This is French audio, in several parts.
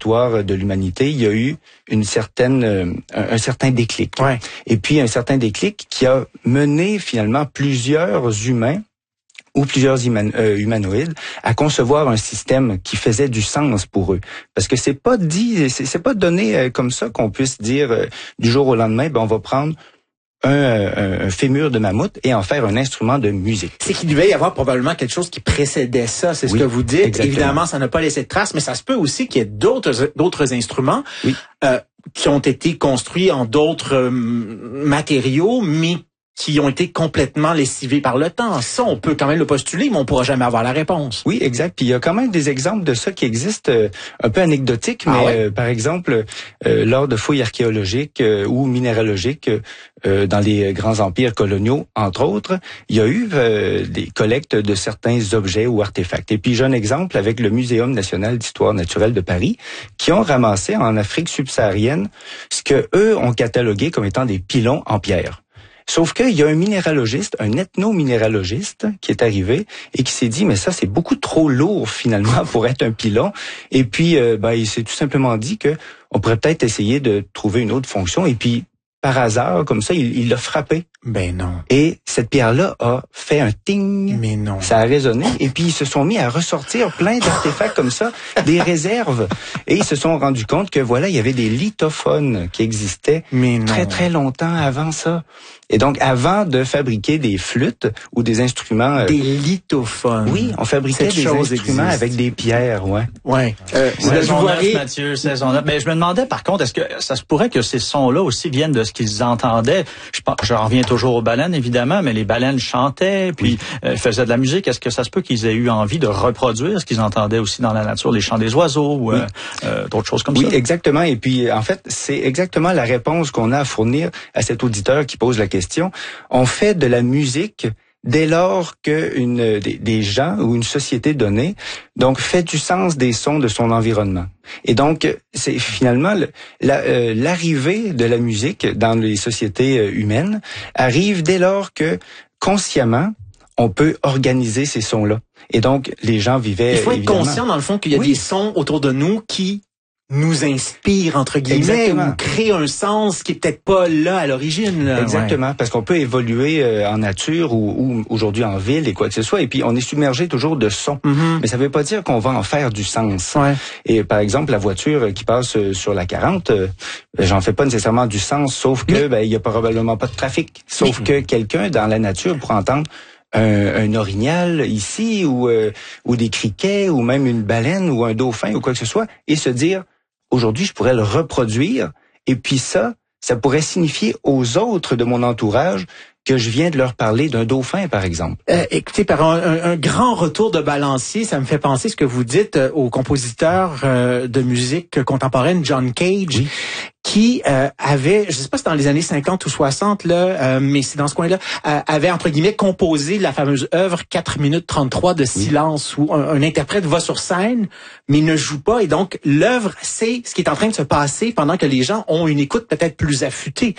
l'histoire de l'humanité, il y a eu un certain déclic. Ouais. Et puis un certain déclic qui a mené finalement plusieurs humains ou plusieurs humanoïdes à concevoir un système qui faisait du sens pour eux. Parce que c'est pas donné comme ça qu'on puisse dire du jour au lendemain, on va prendre un fémur de mammouth et en faire un instrument de musique. C'est qu'il devait y avoir probablement quelque chose qui précédait ça, c'est ce que vous dites. Exactement. Évidemment, ça n'a pas laissé de traces, mais ça se peut aussi qu'il y ait d'autres instruments qui ont été construits en d'autres matériaux, mais qui ont été complètement lessivés par le temps. Ça, on peut quand même le postuler, mais on pourra jamais avoir la réponse. Oui, exact. Puis il y a quand même des exemples de ça qui existent, un peu anecdotiques, mais par exemple, lors de fouilles archéologiques ou minéralogiques dans les grands empires coloniaux, entre autres, il y a eu des collectes de certains objets ou artefacts. Et puis j'ai un exemple avec le Muséum national d'histoire naturelle de Paris, qui ont ramassé en Afrique subsaharienne ce que eux ont catalogué comme étant des pilons en pierre. Sauf qu'il y a un minéralogiste, un ethnominéralogiste qui est arrivé et qui s'est dit, mais ça, c'est beaucoup trop lourd finalement pour être un pilon. Et puis, il s'est tout simplement dit que on pourrait peut-être essayer de trouver une autre fonction. Et puis, par hasard, comme ça, il l'a frappé. Ben non. Et cette pierre-là a fait un ting. Mais non. Ça a résonné. Et puis, ils se sont mis à ressortir plein d'artefacts comme ça, des réserves. Et ils se sont rendus compte que voilà, il y avait des lithophones qui existaient très, très longtemps avant ça. Et donc, avant de fabriquer des flûtes ou des instruments... Des lithophones. Oui, on fabriquait des instruments avec des pierres, Ouais. Saison 9, Mathieu, saison 9. Mais je me demandais, par contre, est-ce que ça se pourrait que ces sons-là aussi viennent de ce qu'ils entendaient? Je reviens toujours aux baleines, évidemment, mais les baleines chantaient, puis faisaient de la musique. Est-ce que ça se peut qu'ils aient eu envie de reproduire ce qu'ils entendaient aussi dans la nature, les chants des oiseaux ou d'autres choses comme ça? Oui, exactement. Et puis, en fait, c'est exactement la réponse qu'on a à fournir à cet auditeur qui pose la question. On fait de la musique dès lors que des gens ou une société donnée donc fait du sens des sons de son environnement. Et donc c'est finalement l'arrivée de la musique dans les sociétés humaines arrive dès lors que consciemment on peut organiser ces sons-là. Et donc les gens vivaient il faut être évidemment conscient dans le fond qu'il y a des sons autour de nous qui nous inspire, entre guillemets, ou crée un sens qui est peut-être pas là à l'origine. Là. Exactement, parce qu'on peut évoluer en nature ou aujourd'hui en ville et quoi que ce soit, et puis on est submergé toujours de sons. Mm-hmm. Mais ça veut pas dire qu'on va en faire du sens. Ouais. Et par exemple, la voiture qui passe sur la 40, j'en fais pas nécessairement du sens, sauf que il y a probablement pas de trafic. Sauf que quelqu'un dans la nature pourrait entendre un orignal ici ou des criquets ou même une baleine ou un dauphin ou quoi que ce soit et se dire aujourd'hui, je pourrais le reproduire, et puis ça pourrait signifier aux autres de mon entourage que je viens de leur parler d'un dauphin, par exemple. Écoutez, par un grand retour de balancier, ça me fait penser ce que vous dites au compositeur de musique contemporaine John Cage, qui avait, je sais pas si c'est dans les années 50 ou 60 là, mais c'est dans ce coin-là, avait entre guillemets composé la fameuse œuvre 4 minutes 33 de silence où un interprète va sur scène mais ne joue pas et donc l'œuvre c'est ce qui est en train de se passer pendant que les gens ont une écoute peut-être plus affûtée.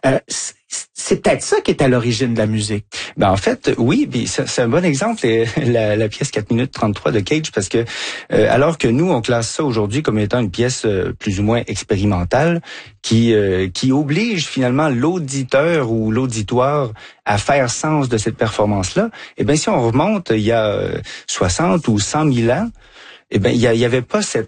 C'est peut-être ça qui est à l'origine de la musique. Ben en fait, oui, puis c'est un bon exemple la pièce 4 minutes 33 de Cage parce que alors que nous on classe ça aujourd'hui comme étant une pièce plus ou moins expérimentale qui oblige finalement l'auditeur ou l'auditoire à faire sens de cette performance-là, eh bien si on remonte il y a 60 ou 100 000 ans, eh ben il y avait pas ce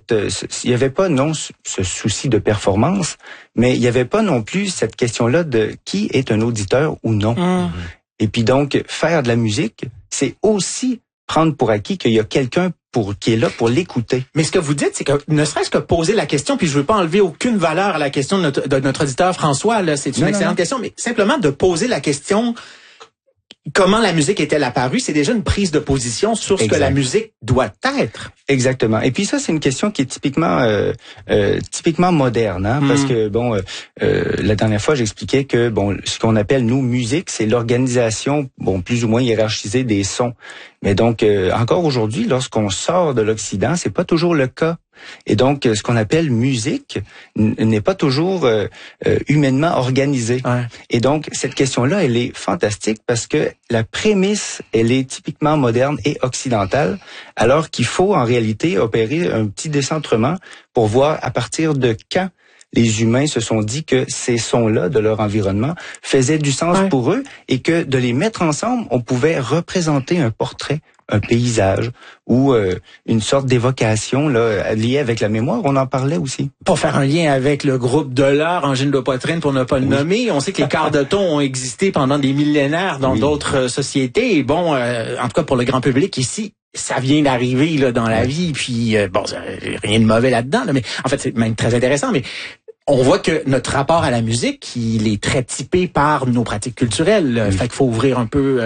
souci de performance, mais il y avait pas non plus cette question-là de qui est un auditeur ou non. Et puis donc faire de la musique, c'est aussi prendre pour acquis qu'il y a quelqu'un qui est là pour l'écouter. Mais ce que vous dites, c'est que ne serait-ce que poser la question, puis je veux pas enlever aucune valeur à la question de notre auditeur François, là, c'est une excellente question, mais simplement de poser la question comment la musique est-elle apparue, c'est déjà une prise de position sur ce que la musique doit être. Exactement. Et puis ça, c'est une question qui est typiquement moderne, hein, parce que la dernière fois, j'expliquais que ce qu'on appelle nous musique, c'est l'organisation plus ou moins hiérarchisée des sons. Mais donc encore aujourd'hui, lorsqu'on sort de l'Occident, c'est pas toujours le cas. Et donc, ce qu'on appelle musique n'est pas toujours humainement organisé. Ouais. Et donc, cette question-là, elle est fantastique parce que la prémisse, elle est typiquement moderne et occidentale, alors qu'il faut en réalité opérer un petit décentrement pour voir à partir de quand les humains se sont dit que ces sons-là de leur environnement faisaient du sens pour eux et que de les mettre ensemble, on pouvait représenter un portrait, un paysage ou une sorte d'évocation là liée avec la mémoire. On en parlait aussi. Pour faire un lien avec le groupe de l'heure, Angine de Poitrine pour ne pas le nommer, on sait que les quarts de ton ont existé pendant des millénaires dans d'autres sociétés. Et bon, en tout cas pour le grand public ici, ça vient d'arriver là dans la vie. Puis bon, rien de mauvais là-dedans, là, mais en fait c'est même très intéressant. Mais on voit que notre rapport à la musique, il est très typé par nos pratiques culturelles. Fait qu'il faut ouvrir un peu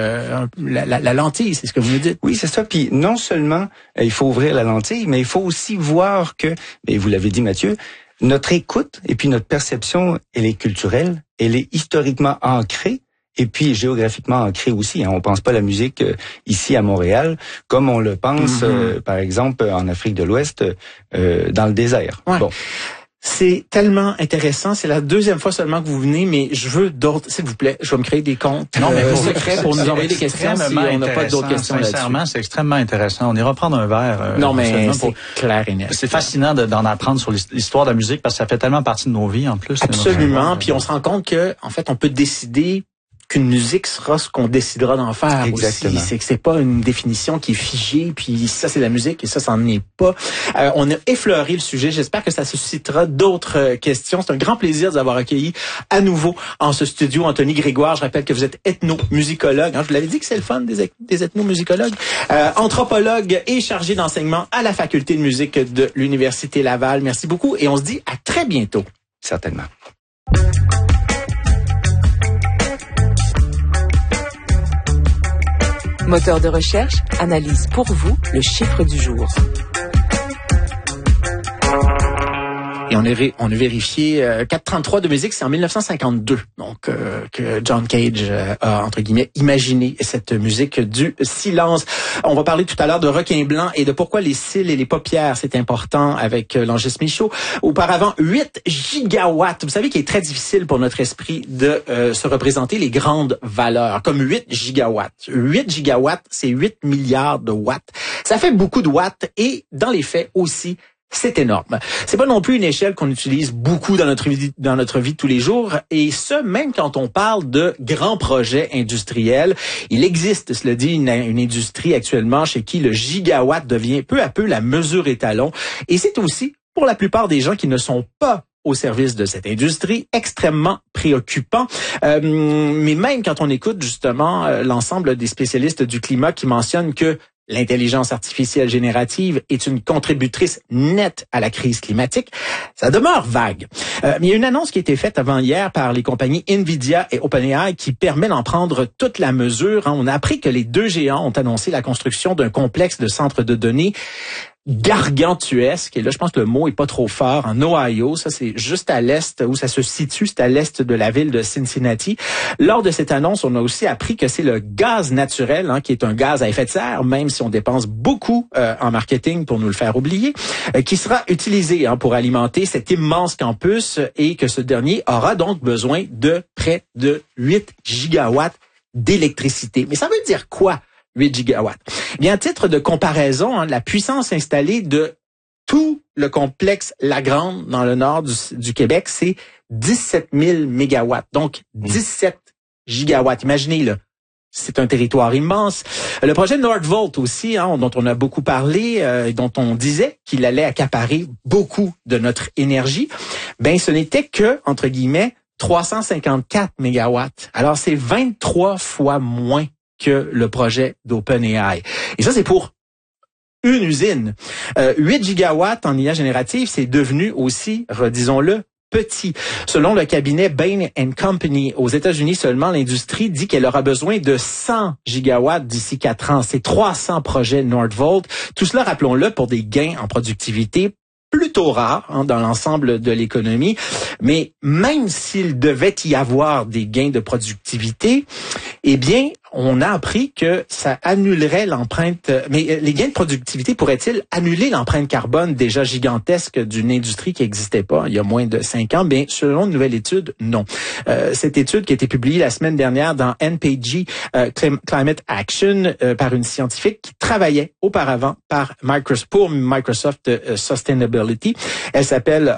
la lentille, c'est ce que vous nous dites. Oui, c'est ça. Puis non seulement il faut ouvrir la lentille, mais il faut aussi voir que, et vous l'avez dit Mathieu, notre écoute et puis notre perception, elle est culturelle, elle est historiquement ancrée. Et puis géographiquement ancrée aussi. On pense pas la musique ici à Montréal comme on le pense, par exemple, en Afrique de l'Ouest, dans le désert. Ouais. Bon. C'est tellement intéressant. C'est la deuxième fois seulement que vous venez, mais je veux d'autres. S'il vous plaît, je vais me créer des comptes secrets pour nous envoyer des questions si on n'a pas d'autres questions là-dessus. Sincèrement, c'est extrêmement intéressant. On ira prendre un verre. Non, mais c'est clair et net. C'est fascinant d'en apprendre sur l'histoire de la musique parce que ça fait tellement partie de nos vies en plus. Absolument. Puis on se rend compte que, en fait, on peut décider qu'une musique sera ce qu'on décidera d'en faire. Exactement. Aussi. C'est que c'est pas une définition qui est figée, puis ça c'est la musique et ça n'en est pas. On a effleuré le sujet. J'espère que ça suscitera d'autres questions. C'est un grand plaisir de vous avoir accueilli à nouveau en ce studio. Anthony Grégoire, je rappelle que vous êtes ethnomusicologue. Je vous l'avais dit que c'est le fun des ethnomusicologues. Anthropologue et chargé d'enseignement à la faculté de musique de l'Université Laval. Merci beaucoup et on se dit à très bientôt. Certainement. Moteur de recherche analyse pour vous le chiffre du jour. Et on a vérifié 433 de musique, c'est en 1952. Donc que John Cage a entre guillemets imaginé cette musique du silence. On va parler tout à l'heure de requin blanc et de pourquoi les cils et les paupières c'est important avec Langis Michaud. Auparavant 8 gigawatts. Vous savez qu'il est très difficile pour notre esprit de se représenter les grandes valeurs comme 8 gigawatts. 8 gigawatts, c'est 8 milliards de watts. Ça fait beaucoup de watts et dans les faits aussi c'est énorme. C'est pas non plus une échelle qu'on utilise beaucoup dans notre vie de tous les jours, et ce, même quand on parle de grands projets industriels. Il existe, cela dit, une industrie actuellement chez qui le gigawatt devient peu à peu la mesure étalon, et c'est aussi, pour la plupart des gens qui ne sont pas au service de cette industrie, extrêmement préoccupant. Mais même quand on écoute justement l'ensemble des spécialistes du climat qui mentionnent que l'intelligence artificielle générative est une contributrice nette à la crise climatique, ça demeure vague. Mais il y a une annonce qui a été faite avant-hier par les compagnies Nvidia et OpenAI qui permet d'en prendre toute la mesure. On a appris que les deux géants ont annoncé la construction d'un complexe de centres de données gargantuesque, et là je pense que le mot est pas trop fort, en Ohio, ça c'est juste à l'est où ça se situe, c'est à l'est de la ville de Cincinnati. Lors de cette annonce, on a aussi appris que c'est le gaz naturel, qui est un gaz à effet de serre, même si on dépense beaucoup en marketing pour nous le faire oublier, qui sera utilisé pour alimenter cet immense campus, et que ce dernier aura donc besoin de près de 8 gigawatts d'électricité. Mais ça veut dire quoi? 8 gigawatts. Bien, à titre de comparaison, la puissance installée de tout le complexe Lagrande dans le nord du Québec, c'est 17 000 mégawatts. Donc, 17 gigawatts. Imaginez, là, c'est un territoire immense. Le projet Nordvolt aussi, dont on a beaucoup parlé, dont on disait qu'il allait accaparer beaucoup de notre énergie, ben, ce n'était que, entre guillemets, 354 mégawatts. Alors, c'est 23 fois moins que le projet d'OpenAI. Et ça, c'est pour une usine. 8 gigawatts en IA générative, c'est devenu aussi, redisons-le, petit. Selon le cabinet Bain & Company, aux États-Unis seulement, l'industrie dit qu'elle aura besoin de 100 gigawatts d'ici 4 ans. C'est 300 projets Nordvolt. Tout cela, rappelons-le, pour des gains en productivité plutôt rare dans l'ensemble de l'économie. Mais même s'il devait y avoir des gains de productivité, eh bien, on a appris que ça annulerait l'empreinte, mais les gains de productivité pourraient-ils annuler l'empreinte carbone déjà gigantesque d'une industrie qui n'existait pas il y a moins de 5 ans? Bien, selon une nouvelle étude, non. Cette étude qui a été publiée la semaine dernière dans NPG Climate Action par une scientifique qui travaillait auparavant pour Microsoft Sustainability. Elle s'appelle